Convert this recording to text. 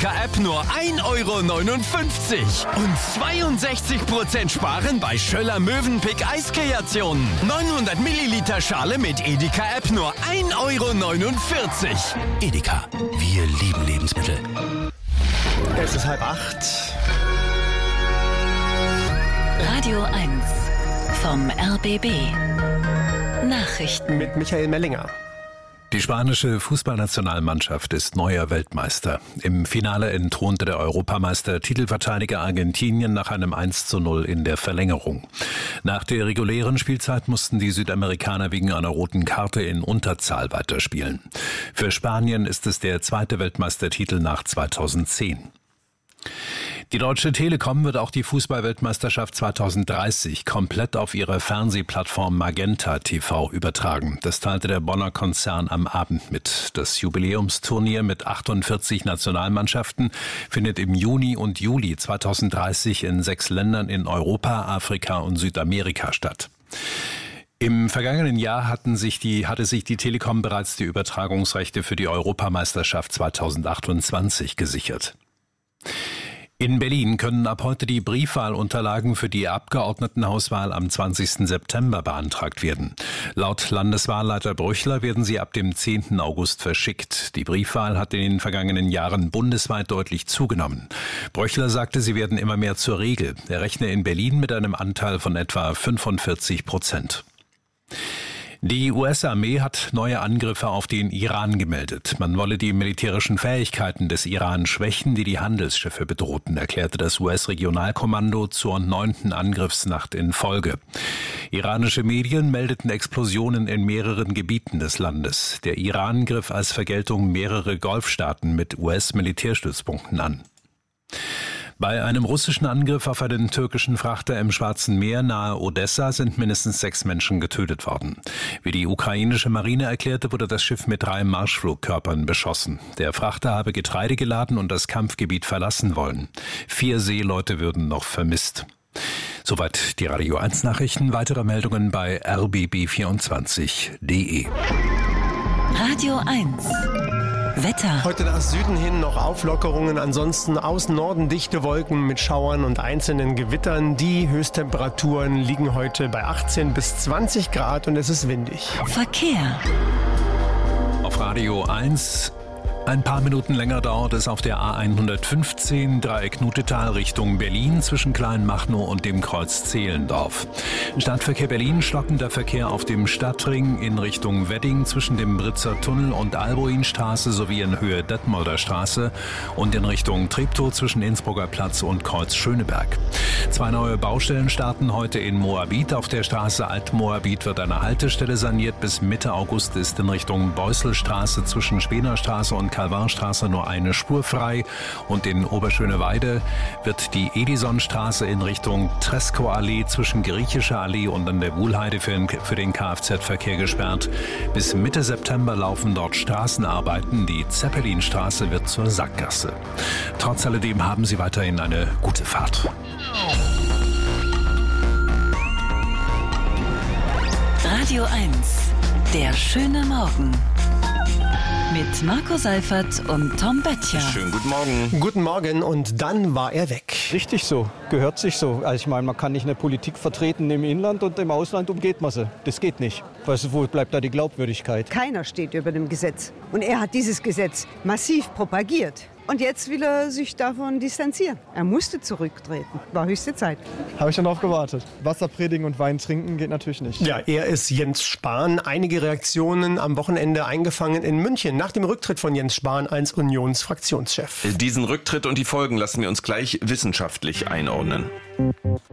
Edeka-App nur 1,59 € und 62% sparen bei Schöller Mövenpick Eiskreationen. 900 Milliliter Schale mit Edeka-App nur 1,49 €. Edeka, wir lieben Lebensmittel. Es ist 7:30. Radio 1 vom RBB. Nachrichten Mit Michael Mellinger. Die spanische Fußballnationalmannschaft ist neuer Weltmeister. Im Finale entthronte der Europameister Titelverteidiger Argentinien nach einem 1:0 in der Verlängerung. Nach der regulären Spielzeit mussten die Südamerikaner wegen einer roten Karte in Unterzahl weiterspielen. Für Spanien ist es der zweite Weltmeistertitel nach 2010. Die Deutsche Telekom wird auch die Fußball-Weltmeisterschaft 2030 komplett auf ihrer Fernsehplattform Magenta TV übertragen. Das teilte der Bonner Konzern am Abend mit. Das Jubiläumsturnier mit 48 Nationalmannschaften findet im Juni und Juli 2030 in 6 Ländern in Europa, Afrika und Südamerika statt. Im vergangenen Jahr hatte sich die Telekom bereits die Übertragungsrechte für die Europameisterschaft 2028 gesichert. In Berlin können ab heute die Briefwahlunterlagen für die Abgeordnetenhauswahl am 20. September beantragt werden. Laut Landeswahlleiter Brüchler werden sie ab dem 10. August verschickt. Die Briefwahl hat in den vergangenen Jahren bundesweit deutlich zugenommen. Brüchler sagte, sie werden immer mehr zur Regel. Er rechne in Berlin mit einem Anteil von etwa 45%. Die US-Armee hat neue Angriffe auf den Iran gemeldet. Man wolle die militärischen Fähigkeiten des Iran schwächen, die die Handelsschiffe bedrohten, erklärte das US-Regionalkommando zur 9. Angriffsnacht in Folge. Iranische Medien meldeten Explosionen in mehreren Gebieten des Landes. Der Iran griff als Vergeltung mehrere Golfstaaten mit US-Militärstützpunkten an. Bei einem russischen Angriff auf einen türkischen Frachter im Schwarzen Meer nahe Odessa sind mindestens 6 Menschen getötet worden. Wie die ukrainische Marine erklärte, wurde das Schiff mit 3 Marschflugkörpern beschossen. Der Frachter habe Getreide geladen und das Kampfgebiet verlassen wollen. 4 Seeleute würden noch vermisst. Soweit die Radio 1 Nachrichten. Weitere Meldungen bei rbb24.de. Radio 1 Wetter. Heute nach Süden hin noch Auflockerungen, ansonsten aus Norden dichte Wolken mit Schauern und einzelnen Gewittern. Die Höchsttemperaturen liegen heute bei 18 bis 20 Grad und es ist windig. Verkehr. Auf Radio 1. Ein paar Minuten länger dauert es auf der A115 Dreieck Nutetal Richtung Berlin zwischen Kleinmachnow und dem Kreuz Zehlendorf. Stadtverkehr Berlin, stockender Verkehr auf dem Stadtring in Richtung Wedding zwischen dem Britzer Tunnel und Alboinstraße sowie in Höhe Detmolder Straße und in Richtung Treptow zwischen Innsbrucker Platz und Kreuz Schöneberg. 2 neue Baustellen starten heute in Moabit. Auf der Straße Alt-Moabit wird eine Haltestelle saniert. Bis Mitte August ist in Richtung Beusselstraße zwischen Spenerstraße und Kalvarstraße nur eine Spur frei und in Oberschöneweide wird die Edisonstraße in Richtung Tresco-Allee zwischen Griechischer Allee und an der Wuhlheide für den Kfz-Verkehr gesperrt. Bis Mitte September laufen dort Straßenarbeiten. Die Zeppelinstraße wird zur Sackgasse. Trotz alledem haben Sie weiterhin eine gute Fahrt. Radio 1 Der schöne Morgen. Mit Marco Seifert und Tom Böttcher. Schönen guten Morgen. Guten Morgen und dann war er weg. Richtig so, gehört sich so. Also ich meine, man kann nicht eine Politik vertreten im Inland und im Ausland umgeht man sie. Das geht nicht. Weißt du, wo bleibt da die Glaubwürdigkeit? Keiner steht über dem Gesetz. Und er hat dieses Gesetz massiv propagiert. Und jetzt will er sich davon distanzieren. Er musste zurücktreten. War höchste Zeit. Habe ich schon drauf gewartet. Wasser predigen und Wein trinken geht natürlich nicht. Ja, er ist Jens Spahn. Einige Reaktionen am Wochenende eingefangen in München nach dem Rücktritt von Jens Spahn als Unionsfraktionschef. Diesen Rücktritt und die Folgen lassen wir uns gleich wissenschaftlich einordnen.